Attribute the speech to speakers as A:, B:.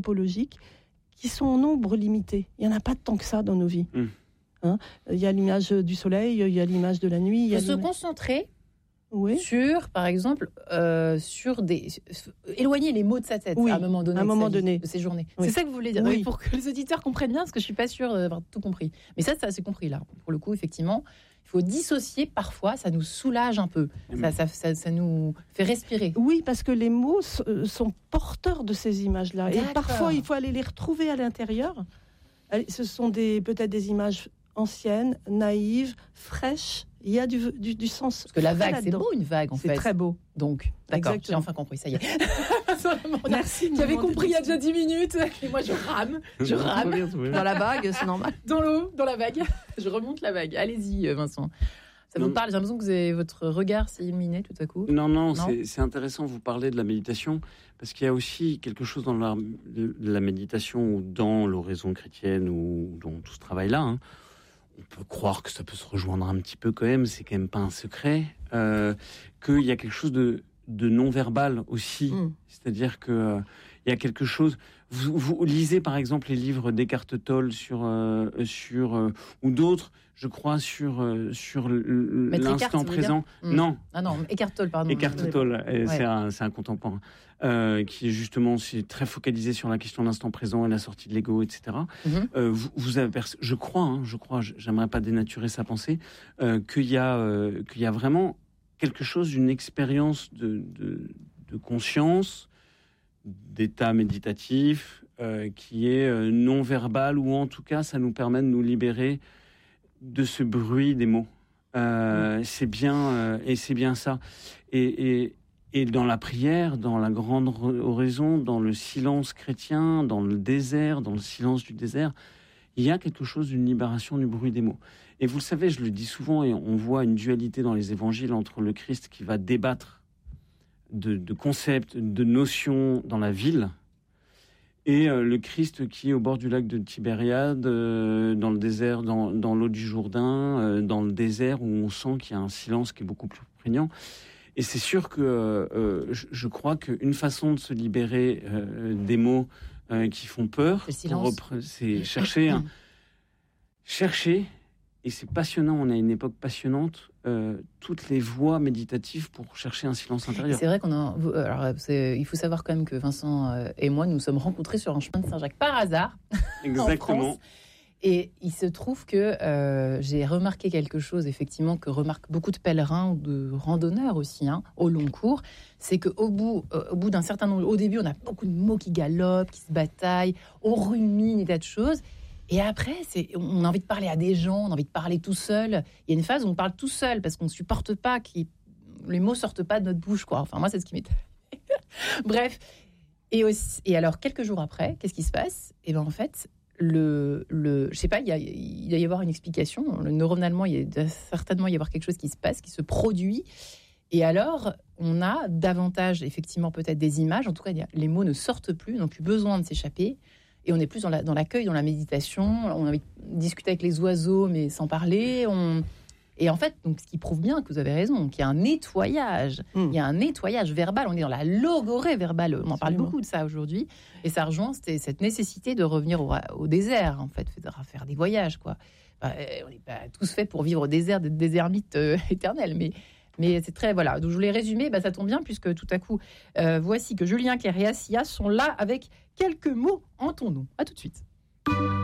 A: anthropologiques qui sont en nombre limité. Il n'y en a pas tant que ça dans nos vies. Il y a l'image du soleil, il y a l'image de la nuit.
B: Il faut se concentrer sur, par exemple, éloigner les mots de sa tête à un moment donné de ses journées. Oui. C'est ça que vous voulez dire, pour que les auditeurs comprennent bien, parce que je ne suis pas sûre d'avoir tout compris. Mais ça c'est compris là. Pour le coup, effectivement, il faut dissocier parfois, ça nous soulage un peu, ça nous fait respirer.
A: Oui, parce que les mots sont porteurs de ces images-là. D'accord. Et parfois, il faut aller les retrouver à l'intérieur. Ce sont peut-être des images anciennes, naïves, fraîches. Il y a du sens.
B: Parce que la vague, c'est beau, une vague, en fait.
A: C'est très beau.
B: Donc, d'accord, j'ai enfin compris, ça y est.
A: Merci.
B: J'avais compris il y a déjà 10 minutes. Et moi, je rame.
C: Dans la vague, c'est normal.
B: Dans l'eau, dans la vague. Je remonte la vague. Allez-y, Vincent. Ça vous parle? J'ai l'impression que votre regard s'est illuminé tout à coup.
D: Non, c'est intéressant, vous parlez de la méditation, parce qu'il y a aussi quelque chose dans la méditation ou dans l'oraison chrétienne ou dans tout ce travail-là. On peut croire que ça peut se rejoindre un petit peu quand même, c'est quand même pas un secret, qu'il y a quelque chose de non-verbal aussi. C'est-à-dire que il y a quelque chose... Vous lisez par exemple les livres d'Eckhart Tolle sur ou d'autres, je crois, sur l'instant présent. Non.
B: Ah non, Eckhart Tolle, pardon.
D: Eckhart Tolle, c'est un contemporain qui est justement très focalisé sur la question de l'instant présent et la sortie de l'ego, etc. Vous avez je crois, j'aimerais pas dénaturer sa pensée, qu'il y a vraiment quelque chose d'une expérience de conscience, d'état méditatif qui est non verbal, ou en tout cas ça nous permet de nous libérer de ce bruit des mots. C'est bien et c'est bien ça. Et dans la prière, dans la grande oraison, dans le silence chrétien, dans le désert, dans le silence du désert, il y a quelque chose d'une libération du bruit des mots. Et vous le savez, je le dis souvent, et on voit une dualité dans les évangiles entre le Christ qui va débattre de concepts, de notions dans la ville, et le Christ qui est au bord du lac de Tibériade, dans le désert, dans l'eau du Jourdain, dans le désert où on sent qu'il y a un silence qui est beaucoup plus prégnant. Et c'est sûr que je crois qu'une façon de se libérer des mots qui font peur, c'est chercher, et c'est passionnant, on a une époque passionnante, toutes les voies méditatives pour chercher un silence intérieur.
B: C'est vrai il faut savoir quand même que Vincent et moi, nous sommes rencontrés sur un chemin de Saint-Jacques par hasard.
D: Exactement.
B: En France. Et il se trouve que j'ai remarqué quelque chose, effectivement, que remarquent beaucoup de pèlerins ou de randonneurs aussi, au long cours, c'est qu'au bout d'un certain nombre, au début, on a beaucoup de mots qui galopent, qui se bataillent, on rumine des tas de choses. Et après, on a envie de parler à des gens, on a envie de parler tout seul. Il y a une phase où on parle tout seul parce qu'on ne supporte pas que les mots sortent pas de notre bouche, quoi. Enfin, moi, c'est ce qui m'est arrivé. Bref. Et alors, quelques jours après, qu'est-ce qui se passe? Et bien, en fait, je sais pas, il doit y avoir une explication. Neuronalement, il doit certainement y avoir quelque chose qui se passe, qui se produit. Et alors, on a davantage, effectivement, peut-être des images. En tout cas, les mots ne sortent plus, n'ont plus besoin de s'échapper. Et on est plus dans l'accueil, dans la méditation. On a envie de discuter avec les oiseaux, mais sans parler. Et en fait, donc, ce qui prouve bien que vous avez raison, qu'il y a un nettoyage. Il y a un nettoyage verbal. On est dans la logorée verbale. On en parle beaucoup de ça aujourd'hui. Et ça rejoint cette nécessité de revenir au désert, en fait, faire des voyages, quoi. Enfin, on n'est pas tous faits pour vivre au désert, d'être des ermites éternels, mais c'est très... Voilà, donc je voulais résumer, ça tombe bien, puisque tout à coup, voici que Julien Clerc et Assia sont là avec quelques mots en ton nom. À tout de suite.